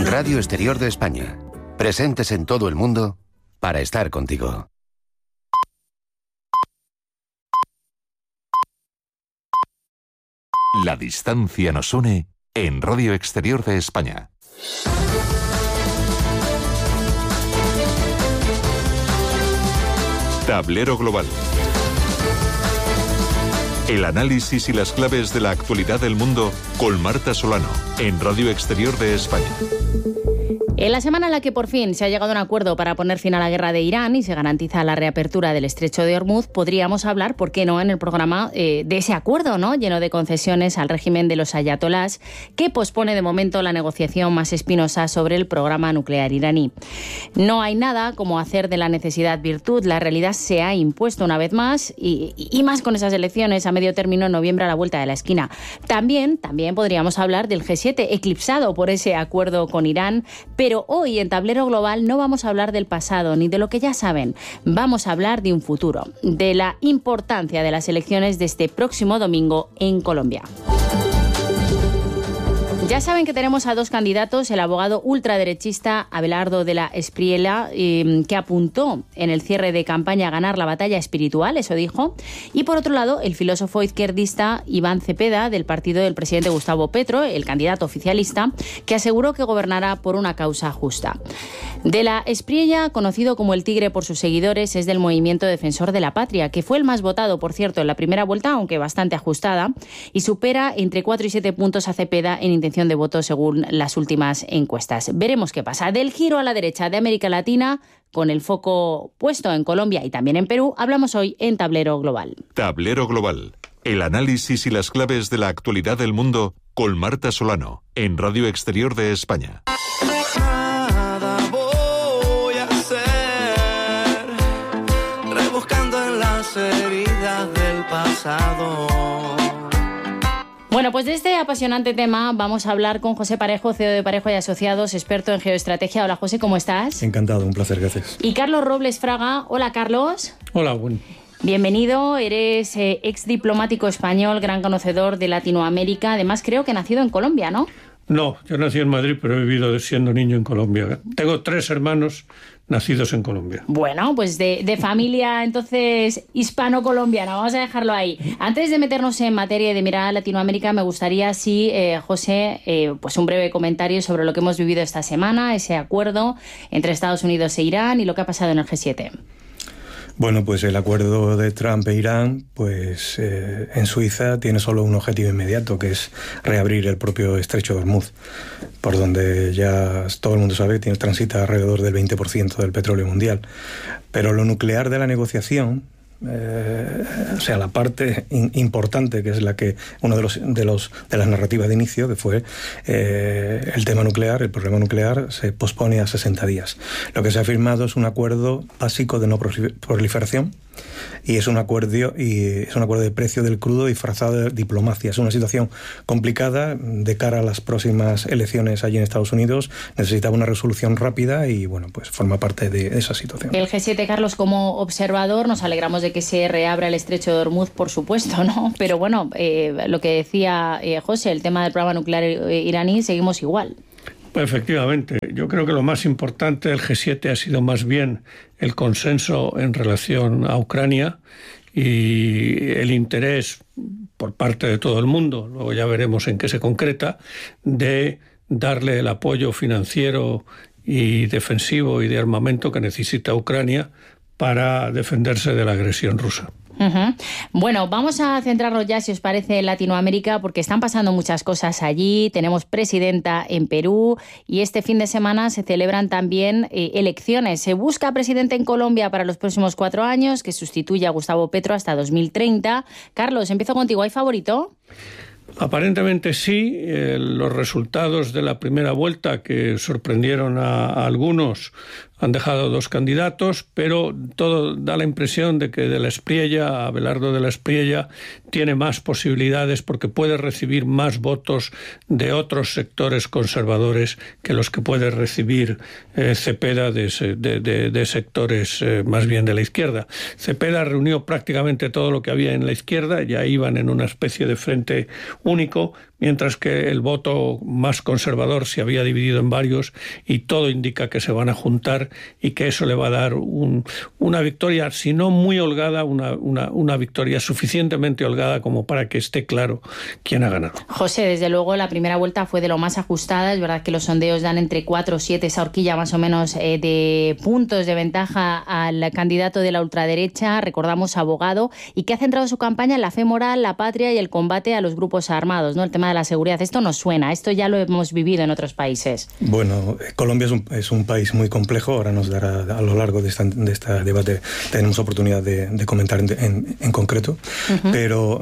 Radio Exterior de España. Presentes en todo el mundo para estar contigo. La distancia nos une en Radio Exterior de España. Tablero Global. El análisis y las claves de la actualidad del mundo con Marta Solano en Radio Exterior de España. En la semana en la que por fin se ha llegado a un acuerdo para poner fin a la guerra de Irán y se garantiza la reapertura del estrecho de Hormuz, podríamos hablar, ¿por qué no?, en el programa de ese acuerdo, ¿no?, lleno de concesiones al régimen de los ayatolás, que pospone de momento la negociación más espinosa sobre el programa nuclear iraní. No hay nada como hacer de la necesidad virtud. La realidad se ha impuesto una vez más y más con esas elecciones a medio término en noviembre a la vuelta de la esquina. También podríamos hablar del G7, eclipsado por ese acuerdo con Irán, pero hoy en Tablero Global no vamos a hablar del pasado ni de lo que ya saben. Vamos a hablar de un futuro, de la importancia de las elecciones de este próximo domingo en Colombia. Ya saben que tenemos a dos candidatos, el abogado ultraderechista Abelardo de la Espriella, que apuntó en el cierre de campaña a ganar la batalla espiritual, eso dijo, y por otro lado el filósofo izquierdista Iván Cepeda, del partido del presidente Gustavo Petro, el candidato oficialista, que aseguró que gobernará por una causa justa. De la Espriella, conocido como el Tigre por sus seguidores, es del movimiento Defensor de la Patria, que fue el más votado, por cierto, en la primera vuelta, aunque bastante ajustada, y supera entre 4 y 7 puntos a Cepeda en intención de voto según las últimas encuestas. Veremos qué pasa. Del giro a la derecha de América Latina, con el foco puesto en Colombia y también en Perú, hablamos hoy en Tablero Global. Tablero Global. El análisis y las claves de la actualidad del mundo con Marta Solano en Radio Exterior de España. Nada voy a hacer, rebuscando en las heridas del pasado. Bueno, pues de este apasionante tema vamos a hablar con José Parejo, CEO de Parejo y Asociados, experto en geoestrategia. Hola, José, ¿cómo estás? Encantado, un placer, gracias. Y Carlos Robles Fraga. Hola, Carlos. Hola, bueno. Bienvenido, eres ex diplomático español, gran conocedor de Latinoamérica, además creo que nacido en Colombia, ¿no? No, yo nací en Madrid, pero he vivido siendo niño en Colombia. Tengo 3 hermanos nacidos en Colombia. Bueno, pues de familia entonces hispano-colombiana, vamos a dejarlo ahí. Antes de meternos en materia y de mirar a Latinoamérica, me gustaría, sí, José, pues un breve comentario sobre lo que hemos vivido esta semana, ese acuerdo entre Estados Unidos e Irán y lo que ha pasado en el G7. Bueno, pues el acuerdo de Trump e Irán, pues en Suiza tiene solo un objetivo inmediato, que es reabrir el propio estrecho de Hormuz, por donde ya todo el mundo sabe que transita alrededor del 20% del petróleo mundial. Pero lo nuclear de la negociación, o sea, la parte importante, que es la que uno de las narrativas de inicio, que fue el tema nuclear, el problema nuclear, se pospone a 60 días. Lo que se ha firmado es un acuerdo básico de no proliferación, y es un acuerdo de precio del crudo disfrazado de diplomacia. Es una situación complicada de cara a las próximas elecciones allí en Estados Unidos. Necesitaba una resolución rápida y bueno, pues forma parte de esa situación. El G7, Carlos, como observador, nos alegramos de que se reabra el estrecho de Hormuz, por supuesto, ¿no? Pero bueno, lo que decía José, el tema del programa nuclear iraní, seguimos igual. Pues efectivamente, yo creo que lo más importante del G7 ha sido más bien el consenso en relación a Ucrania y el interés por parte de todo el mundo, luego ya veremos en qué se concreta, de darle el apoyo financiero y defensivo y de armamento que necesita Ucrania para defenderse de la agresión rusa. Uh-huh. Bueno, vamos a centrarnos ya, si os parece, en Latinoamérica, porque están pasando muchas cosas allí. Tenemos presidenta en Perú y este fin de semana se celebran también elecciones. Se busca presidente en Colombia para los próximos 4 años, que sustituya a Gustavo Petro hasta 2030. Carlos, empiezo contigo. ¿Hay favorito? Aparentemente sí. Los resultados de la primera vuelta, que sorprendieron a algunos, han dejado 2 candidatos, pero todo da la impresión de que de la Espriella, Abelardo de la Espriella, tiene más posibilidades porque puede recibir más votos de otros sectores conservadores que los que puede recibir Cepeda de sectores más bien de la izquierda. Cepeda reunió prácticamente todo lo que había en la izquierda, ya iban en una especie de frente único, mientras que el voto más conservador se había dividido en varios y todo indica que se van a juntar y que eso le va a dar una victoria, si no muy holgada, una victoria suficientemente holgada como para que esté claro quién ha ganado. José, desde luego la primera vuelta fue de lo más ajustada. Es verdad que los sondeos dan entre 4 o 7, esa horquilla más o menos de puntos de ventaja al candidato de la ultraderecha, recordamos abogado, y que ha centrado su campaña en la fe moral, la patria y el combate a los grupos armados, ¿no? El tema de la seguridad. Esto nos suena, esto ya lo hemos vivido en otros países. Bueno, Colombia es un país muy complejo, ahora nos dará, a lo largo de este debate, tenemos oportunidad de comentar en concreto, pero,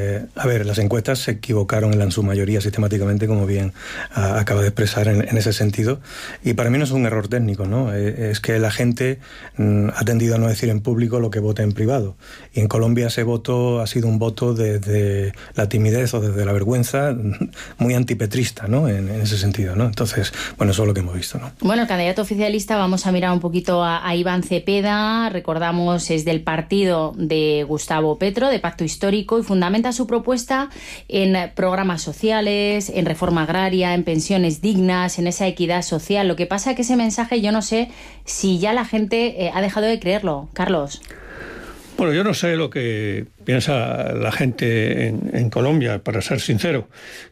a ver, las encuestas se equivocaron en su mayoría sistemáticamente, como bien acaba de expresar en ese sentido, y para mí no es un error técnico, ¿no? Es que la gente ha tendido a no decir en público lo que vota en privado, y en Colombia ese voto ha sido un voto desde la timidez o desde la vergüenza, muy antipetrista, ¿no? En ese sentido, ¿no? Entonces, bueno, eso es lo que hemos visto, ¿no? Bueno, el candidato oficialista, vamos a mirar un poquito a Iván Cepeda, recordamos, es del partido de Gustavo Petro, de Pacto Histórico, y fundamenta su propuesta en programas sociales, en reforma agraria, en pensiones dignas, en esa equidad social. Lo que pasa es que ese mensaje, yo no sé si ya la gente ha dejado de creerlo. Carlos. Bueno, yo no sé lo que piensa la gente en Colombia, para ser sincero.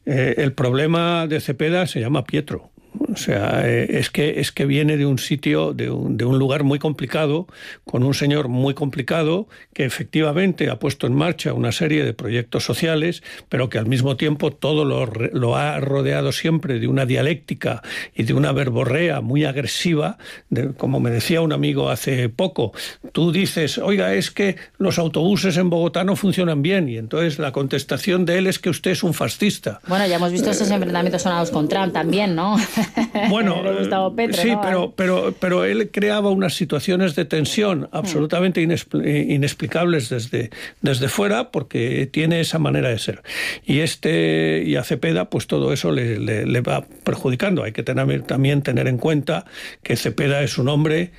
El problema de Cepeda se llama Pietro. O sea, es que viene de un sitio, de un lugar muy complicado, con un señor muy complicado, que efectivamente ha puesto en marcha una serie de proyectos sociales, pero que al mismo tiempo todo lo ha rodeado siempre de una dialéctica y de una verborrea muy agresiva. Como me decía un amigo hace poco, tú dices, oiga, es que los autobuses en Bogotá no funcionan bien, y entonces la contestación de él es que usted es un fascista. Bueno, ya hemos visto esos enfrentamientos sonados con Trump también, ¿no? Bueno, Petro, sí, ¿no? pero él creaba unas situaciones de tensión absolutamente inexplicables desde fuera, porque tiene esa manera de ser. Y a Cepeda, pues todo eso le va perjudicando. Hay que también tener en cuenta que Cepeda es un hombre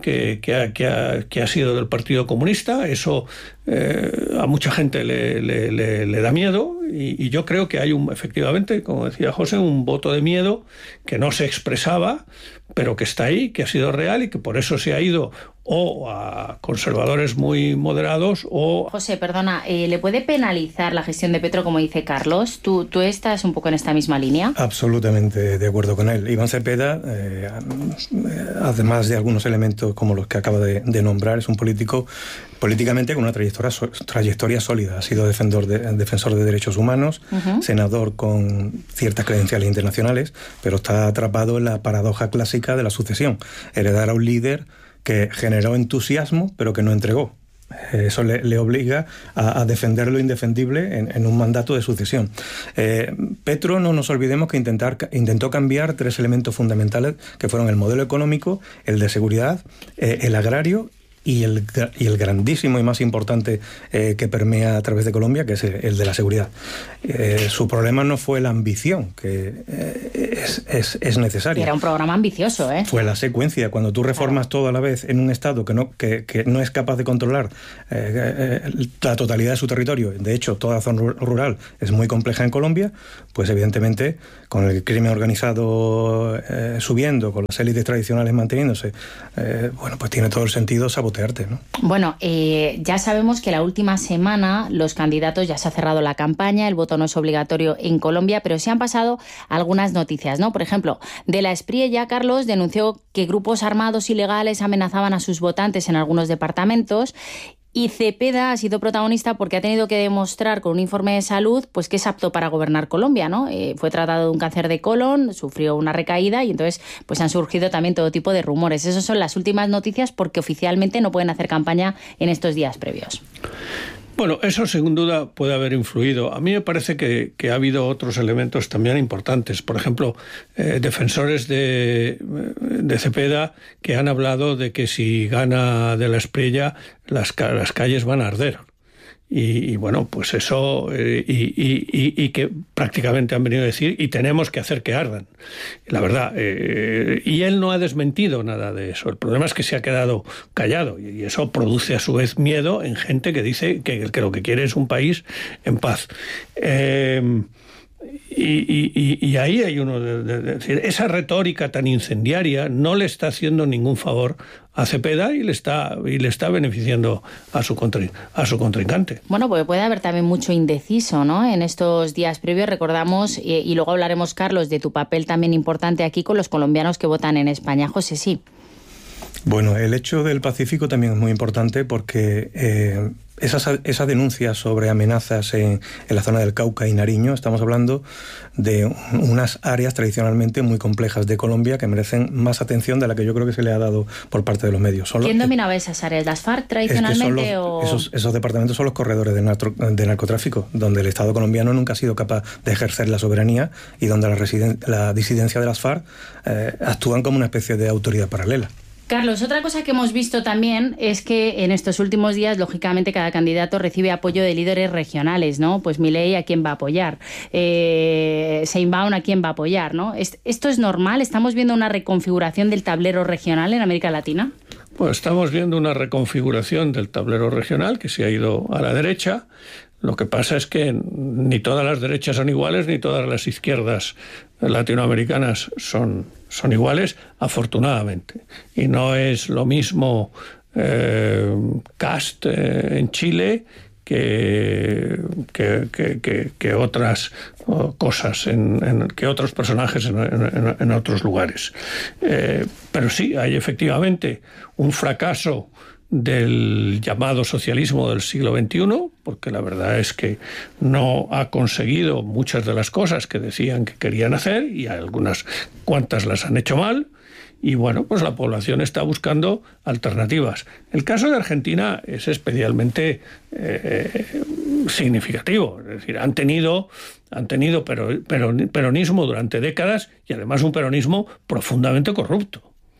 que ha sido del Partido Comunista. Eso a mucha gente le da miedo, y yo creo que hay efectivamente, como decía José, un voto de miedo que no se expresaba, pero que está ahí, que ha sido real, y que por eso se ha ido o a conservadores muy moderados o... José, perdona, ¿le puede penalizar la gestión de Petro, como dice Carlos? ¿Tú estás un poco en esta misma línea? Absolutamente de acuerdo con él. Iván Cepeda, además de algunos elementos como los que acaba de nombrar, es un político políticamente con una trayectoria sólida. Ha sido defensor de derechos humanos, senador con ciertas credenciales internacionales, pero está atrapado en la paradoja clásica de la sucesión. Heredar a un líder que generó entusiasmo, pero que no entregó. Eso le obliga a defender lo indefendible en un mandato de sucesión. Petro, no nos olvidemos que intentó cambiar 3 elementos fundamentales, que fueron el modelo económico, el de seguridad, el agrario y el grandísimo y más importante que permea a través de Colombia, que es el de la seguridad. Su problema no fue la ambición, que es necesaria. Era un programa ambicioso, ¿eh? Fue la secuencia. Cuando tú reformas todo a la vez en un Estado que no es capaz de controlar la totalidad de su territorio, de hecho toda zona rural es muy compleja en Colombia, pues evidentemente con el crimen organizado subiendo, con las élites tradicionales manteniéndose, bueno, pues tiene todo el sentido sabotearte, ¿no? Bueno, ya sabemos que la última semana los candidatos, ya se ha cerrado la campaña, el voto no es obligatorio en Colombia, pero sí han pasado algunas noticias, ¿no? Por ejemplo, de la Espriella, Carlos denunció que grupos armados ilegales amenazaban a sus votantes en algunos departamentos. Y Cepeda ha sido protagonista porque ha tenido que demostrar con un informe de salud pues que es apto para gobernar Colombia, ¿no? Fue tratado de un cáncer de colon, sufrió una recaída y entonces pues han surgido también todo tipo de rumores. Esas son las últimas noticias porque oficialmente no pueden hacer campaña en estos días previos. Bueno, eso sin duda puede haber influido. A mí me parece que ha habido otros elementos también importantes. Por ejemplo, defensores de Cepeda que han hablado de que si gana de la Espriella las calles van a arder. Y bueno, pues eso, y que prácticamente han venido a decir, y tenemos que hacer que ardan. La verdad, y él no ha desmentido nada de eso. El problema es que se ha quedado callado, y eso produce a su vez miedo en gente que dice que lo que quiere es un país en paz. Y ahí hay uno de decir, esa retórica tan incendiaria no le está haciendo ningún favor a Cepeda y le está beneficiando a su contrincante. Bueno, porque puede haber también mucho indeciso, ¿no? En estos días previos recordamos, y luego hablaremos, Carlos, de tu papel también importante aquí con los colombianos que votan en España. José, sí. Bueno, el hecho del Pacífico también es muy importante porque esas denuncias sobre amenazas en la zona del Cauca y Nariño, estamos hablando de unas áreas tradicionalmente muy complejas de Colombia que merecen más atención de la que yo creo que se le ha dado por parte de los medios. ¿Quién dominaba esas áreas? ¿Las FARC tradicionalmente? Esos departamentos son los corredores de narcotráfico, donde el Estado colombiano nunca ha sido capaz de ejercer la soberanía y donde la disidencia de las FARC actúan como una especie de autoridad paralela. Carlos, otra cosa que hemos visto también es que en estos últimos días, lógicamente, cada candidato recibe apoyo de líderes regionales, ¿no? Pues Milei, ¿a quién va a apoyar? Sheinbaum, ¿a quién va a apoyar? ¿No? ¿Esto es normal? ¿Estamos viendo una reconfiguración del tablero regional en América Latina? Pues estamos viendo una reconfiguración del tablero regional que se ha ido a la derecha. Lo que pasa es que ni todas las derechas son iguales, ni todas las izquierdas latinoamericanas son iguales, afortunadamente. Y no es lo mismo Kast en Chile que otras cosas, que otros personajes en otros lugares. Pero sí, hay efectivamente un fracaso del llamado socialismo del siglo XXI, porque la verdad es que no ha conseguido muchas de las cosas que decían que querían hacer, y algunas cuantas las han hecho mal, y bueno, pues la población está buscando alternativas. El caso de Argentina es especialmente significativo, es decir, han tenido peronismo durante décadas, y además un peronismo profundamente corrupto.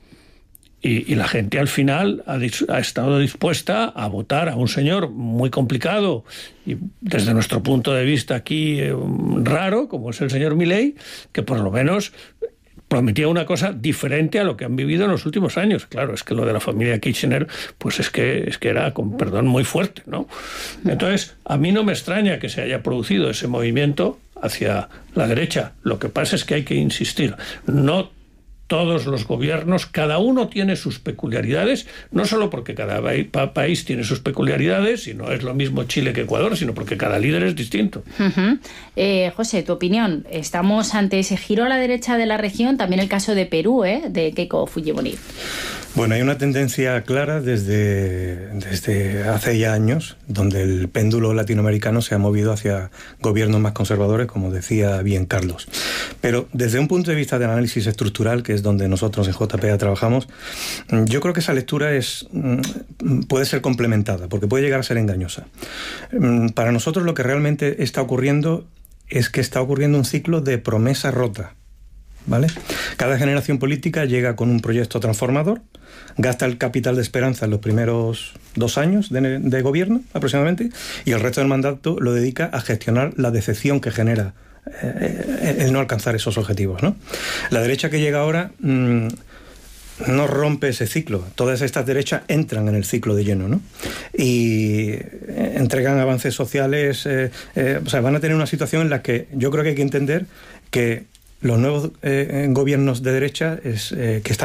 Y la gente al final ha estado dispuesta a votar a un señor muy complicado y desde nuestro punto de vista aquí raro, como es el señor Milei, que por lo menos prometía una cosa diferente a lo que han vivido en los últimos años. Claro, es que lo de la familia Kirchner, pues es que era, con perdón, muy fuerte, ¿no? Entonces, a mí no me extraña que se haya producido ese movimiento hacia la derecha. Lo que pasa es que hay que insistir, no todos los gobiernos, cada uno tiene sus peculiaridades, no solo porque cada país tiene sus peculiaridades, y no es lo mismo Chile que Ecuador, sino porque cada líder es distinto. José, tu opinión, ¿estamos ante ese giro a la derecha de la región? También el caso de Perú, de Keiko Fujimori. Bueno, hay una tendencia clara desde hace ya años, donde el péndulo latinoamericano se ha movido hacia gobiernos más conservadores, como decía bien Carlos. Pero desde un punto de vista del análisis estructural, que es donde nosotros en JPA trabajamos, yo creo que esa lectura puede ser complementada, porque puede llegar a ser engañosa. Para nosotros lo que realmente está ocurriendo es que está ocurriendo un ciclo de promesa rota, ¿vale? Cada generación política llega con un proyecto transformador, gasta el capital de esperanza en los primeros 2 años de gobierno aproximadamente, y el resto del mandato lo dedica a gestionar la decepción que genera el no alcanzar esos objetivos, ¿no? La derecha que llega ahora no rompe ese ciclo. Todas estas derechas entran en el ciclo de lleno, ¿no? Y entregan avances sociales, van a tener una situación en la que yo creo que hay que entender que los nuevos gobiernos de derecha que están